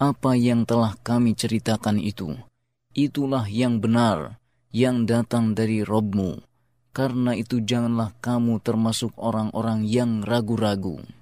apa yang telah kami ceritakan itulah yang benar, yang datang dari Rabb-Mu. Karena itu janganlah kamu termasuk orang-orang yang ragu-ragu.